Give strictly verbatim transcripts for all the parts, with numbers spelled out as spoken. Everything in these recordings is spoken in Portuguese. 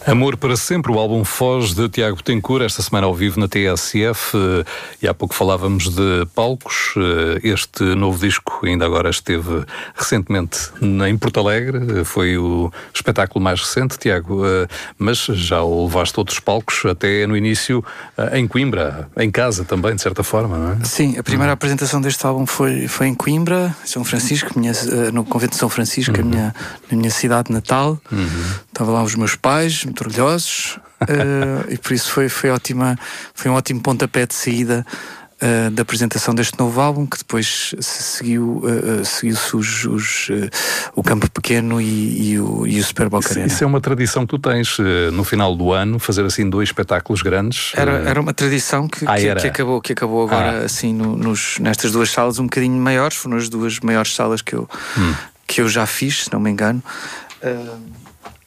Amor para Sempre, o álbum Foz de Tiago Betancourt, esta semana ao vivo na T S F, e há pouco falávamos de palcos. Este novo disco ainda agora esteve recentemente em Porto Alegre, foi o espetáculo mais recente, Tiago, mas já o levaste a outros palcos, até no início em Coimbra, em casa também, de certa forma, não é? Sim, a primeira uhum. apresentação deste álbum foi, foi em Coimbra, São Francisco, minha, no convento de São Francisco, uhum. a minha, na minha cidade natal. Uhum. Estava lá os meus pais, muito orgulhosos, uh, e por isso foi, foi, ótima, foi um ótimo pontapé de saída uh, da apresentação deste novo álbum, que depois se seguiu, uh, seguiu-se os, os, uh, o Campo Pequeno e, e o, e o Super Boca Arena. Isso é uma tradição que tu tens, uh, no final do ano, fazer assim dois espetáculos grandes? Era, era uma tradição que, ah, que, era. que, acabou, que acabou agora, ah. assim, no, nos, nestas duas salas um bocadinho maiores, foram as duas maiores salas que eu, hum. que eu já fiz, se não me engano. Uh,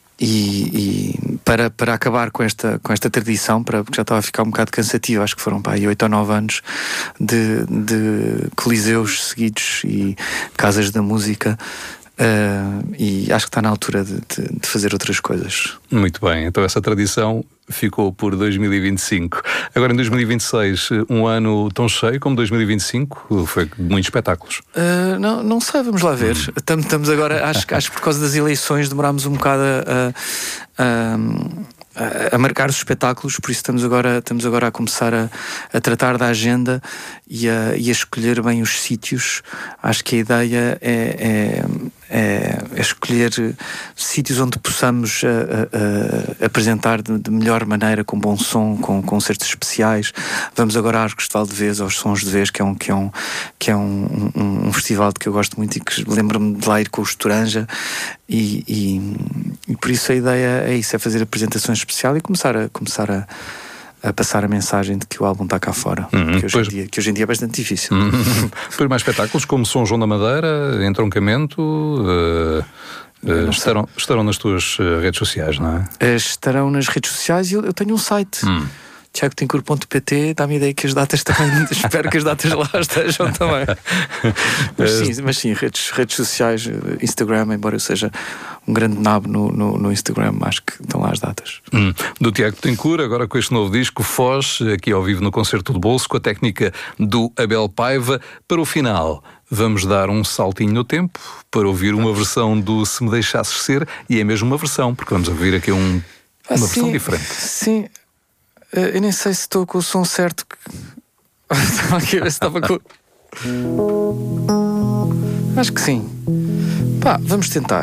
E, e para, para acabar com esta, com esta tradição, para, porque já estava a ficar um bocado cansativo, acho que foram para aí oito ou nove anos de, de coliseus seguidos e casas da música, uh, e acho que está na altura de, de, de fazer outras coisas. Muito bem, então essa tradição ficou por dois mil e vinte e cinco. Agora em dois mil e vinte e seis, um ano tão cheio como dois mil e vinte e cinco, foi muitos espetáculos. Uh, não, não sei, vamos lá ver. Estamos, estamos agora, acho, acho que por causa das eleições demorámos um bocado a, a, a, a marcar os espetáculos, por isso estamos agora, estamos agora a começar a, a tratar da agenda e a, e a escolher bem os sítios. Acho que a ideia é, é, é, é escolher sítios onde possamos a, a, a apresentar de, de melhor maneira, com bom som, com concertos especiais. Vamos agora a Arcos de Valdevez, aos Sons de Vez, que é um, que é um, que é um, um, um festival de que eu gosto muito e que lembro-me de lá ir com o Estoranja, e, e, e por isso a ideia é isso, é fazer apresentações especiais e começar a, começar a a passar a mensagem de que o álbum está cá fora, uhum, que, hoje pois... em dia, que hoje em dia é bastante difícil. Uhum. Depois mais espetáculos como São João da Madeira, Entroncamento, uh, uh, estarão, estarão nas tuas uh, redes sociais, não é? Estarão nas redes sociais e eu, eu tenho um site. Hum. tiago betancourt ponto pt, dá-me a ideia que as datas também, espero que as datas lá estejam também. Mas sim, mas sim redes, redes sociais, Instagram, embora eu seja um grande nabo no, no, no Instagram, acho que estão lá as datas. Hum. Do Tiago Betancourt, agora com este novo disco, Foz, aqui ao vivo no Concerto de Bolso, com a técnica do Abel Paiva. Para o final, vamos dar um saltinho no tempo para ouvir uma versão do Se Me Deixasses Ser, e é mesmo uma versão, porque vamos ouvir aqui um, uma ah, versão sim, diferente. Sim. Eu nem sei se estou com o som certo. Estava aqui a ver se estava com. Acho que sim. Pá, vamos tentar.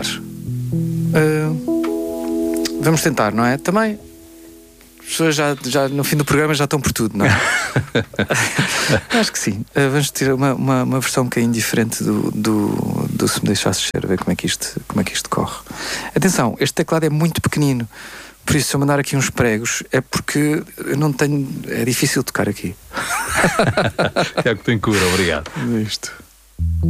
Uh, vamos tentar, não é? Também as pessoas já, já no fim do programa já estão por tudo, não é? Acho que sim. Uh, vamos ter uma, uma, uma versão um bocadinho diferente do, do, do Se Me Deixasses Ser, a ver como é que isto, como é que isto corre. Atenção, este teclado é muito pequenino. Por isso, se eu mandar aqui uns pregos, é porque eu não tenho. É difícil tocar aqui. Tiago Betancourt, obrigado. Isto.